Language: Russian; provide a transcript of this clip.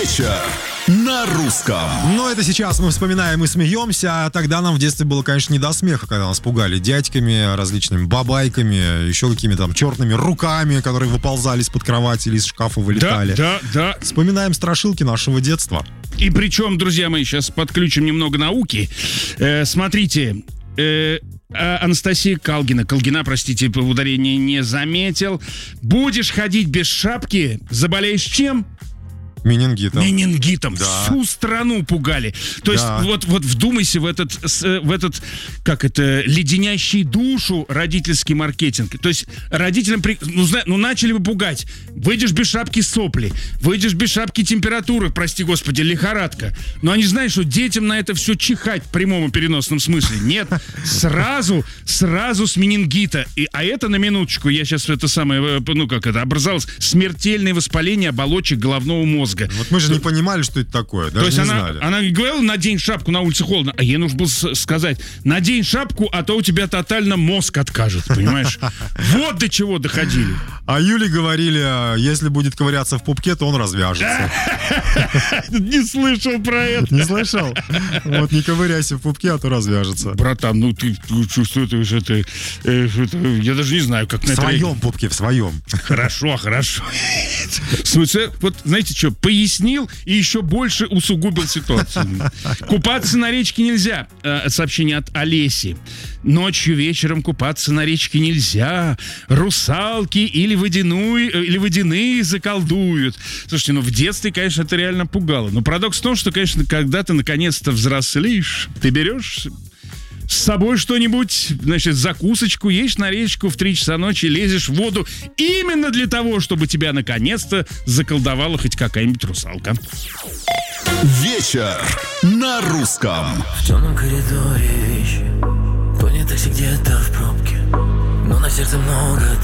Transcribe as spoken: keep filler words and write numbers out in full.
Вечер на русском. Но это сейчас мы вспоминаем и смеемся, а тогда нам в детстве было, конечно, не до смеха, когда нас пугали дядьками, различными бабайками, еще какими-то там черными руками, которые выползали из-под кровати или из шкафа вылетали. Да, да, да. Вспоминаем страшилки нашего детства. И причем, друзья мои, сейчас подключим немного науки. Э, смотрите, э, Анастасия Калгина, Калгина, простите, ударение не заметил. Будешь ходить без шапки, заболеешь чем? Менингитом. Менингитом. Да. Всю страну пугали. То есть Да. вот, вот вдумайся в этот, в этот, как это, леденящий душу родительский маркетинг. То есть родителям, при- ну, зна- ну начали бы пугать. Выйдешь без шапки — сопли. Выйдешь без шапки — температура, прости господи, лихорадка. Но они знают, что детям на это все чихать в прямом и переносном смысле. Нет, сразу, сразу с менингита. И, а это, на минуточку, я сейчас это самое, ну как это, образовалось смертельное воспаление оболочек головного мозга. Вот мы же не понимали, что это такое, даже То есть не она, знали. она говорила: надень шапку, на улице холодно. А ей нужно было с- сказать: надень шапку, а то у тебя тотально мозг откажет, понимаешь? Вот до чего доходили. А Юле говорили, если будет ковыряться в пупке, то он развяжется. Не слышал про это. Не слышал? Вот не ковыряйся в пупке, а то развяжется. Братан, ну ты ну, чувствуешь это, э, это, я даже не знаю, как В на это... своем пупке, в своем. Хорошо, хорошо. Слушай, вот знаете что, пояснил и еще больше усугубил ситуацию. Купаться на речке нельзя. Э, Сообщение от Олеси. Ночью, вечером купаться на речке нельзя. Русалки или водяную, или водяные заколдуют. Слушайте, ну в детстве, конечно, это реально пугало. Но парадокс в том, что, конечно, когда ты наконец-то взрослеешь, ты берешь с собой что-нибудь, значит, закусочку, едешь на речку в три часа ночи, лезешь в воду именно для того, чтобы тебя наконец-то заколдовала хоть какая-нибудь русалка. Вечер на русском. В темном коридоре вещи, понятых где-то в пробке, но на сердце много